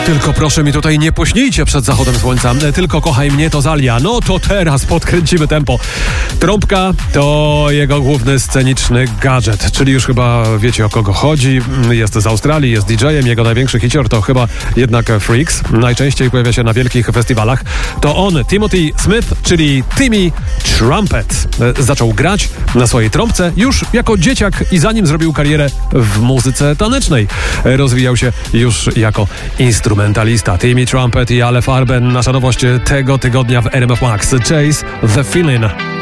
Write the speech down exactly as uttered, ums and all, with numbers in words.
Tylko proszę mi tutaj nie pośnijcie przed zachodem słońca, tylko kochaj mnie to Zalia. No to teraz podkręcimy tempo. Trąbka to jego główny sceniczny gadżet, czyli już chyba wiecie o kogo chodzi. Jest z Australii, jest D J-em, jego największy hicior to chyba jednak Freaks. Najczęściej pojawia się na wielkich festiwalach. To on, Timothy Smith, czyli Timmy Trumpet. Zaczął grać na swojej trąbce już jako dzieciak i zanim zrobił karierę w muzyce tanecznej. Rozwijał się już jako instrumentalista. Timmy Trumpet i Ale Farben, nasza nowość tego tygodnia w R M F Max. Chase the Feeling.